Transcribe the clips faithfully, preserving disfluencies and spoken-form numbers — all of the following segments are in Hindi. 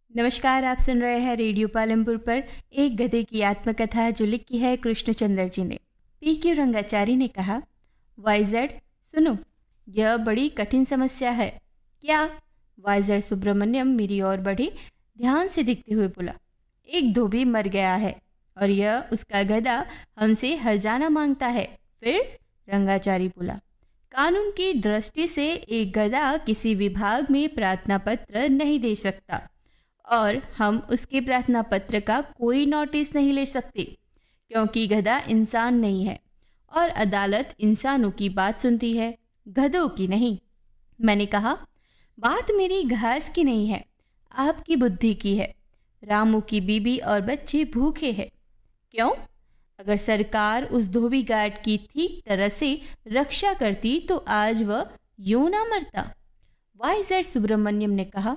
नमस्कार, आप सुन रहे हैं रेडियो पालमपुर पर एक गधे की आत्मकथा जो लिखी है कृष्णचंद्र जी ने। पी क्यू रंगाचारी ने कहा, वाइजेड सुनो, यह बड़ी कठिन समस्या है। क्या? वाइजेड सुब्रमण्यम मेरी ओर बढ़े, ध्यान से देखते हुए बोला, एक धोबी मर गया है और यह उसका गधा हमसे हर्जाना मांगता है। फिर? रंगाचारी बोला, कानून की दृष्टि से एक गधा किसी विभाग में प्रार्थना पत्र नहीं दे सकता और हम उसके प्रार्थना पत्र का कोई नोटिस नहीं ले सकते, क्योंकि गधा इंसान नहीं है और अदालत इंसानों की बात सुनती है, गधों की नहीं। मैंने कहा, बात मेरी घास की नहीं है, आपकी बुद्धि की है। रामू की बीबी और बच्चे भूखे हैं। क्यों? अगर सरकार उस धोबी गार्ड की ठीक तरह से रक्षा करती तो आज वह यूं ना मरता। वाई जेड सुब्रमण्यम ने कहा,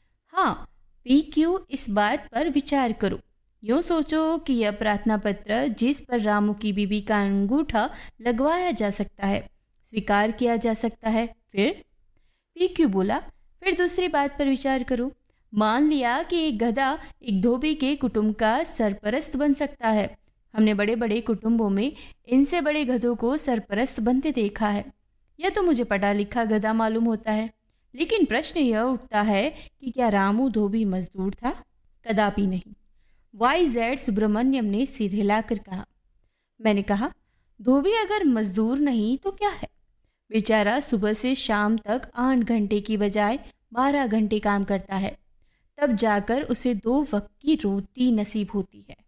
हाँ पी क्यू, इस बात पर विचार करो। यूँ सोचो कि यह प्रार्थना पत्र जिस पर रामू की बीबी का अंगूठा लगवाया जा सकता है, स्वीकार किया जा सकता है। फिर? पी क्यू बोला, फिर दूसरी बात पर विचार करो। मान लिया कि एक गधा एक धोबी के कुटुंब का सरपरस्त बन सकता है। हमने बड़े बड़े कुटुंबों में इनसे बड़े गधों को सरपरस्त बनते देखा है। यह तो मुझे पढ़ा लिखा गधा मालूम होता है, लेकिन प्रश्न यह उठता है कि क्या रामू धोबी मजदूर था? कदापि नहीं। वाई जेड सुब्रमण्यम ने सिर हिलाकर कहा। मैंने कहा, धोबी अगर मजदूर नहीं तो क्या है? बेचारा सुबह से शाम तक आठ घंटे की बजाय बारह घंटे काम करता है, तब जाकर उसे दो वक्त की रोटी नसीब होती है।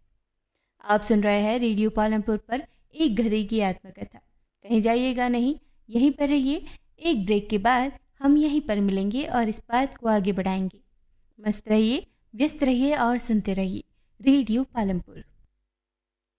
आप सुन रहे हैं रेडियो पालमपुर पर एक गधे की आत्मकथा। कहीं जाइएगा नहीं, यहीं पर रहिए। एक ब्रेक के बाद हम यहीं पर मिलेंगे और इस बात को आगे बढ़ाएंगे। मस्त रहिए, व्यस्त रहिए और सुनते रहिए रेडियो पालमपुर।